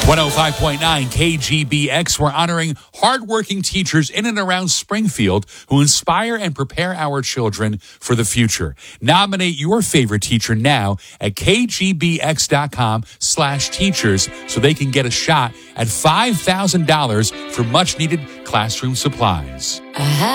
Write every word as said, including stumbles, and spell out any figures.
one oh five point nine K G B X, we're honoring hardworking teachers in and around Springfield who inspire and prepare our children for the future. Nominate your favorite teacher now at kgbx.com slash teachers so they can get a shot at five thousand dollars for much-needed classroom supplies.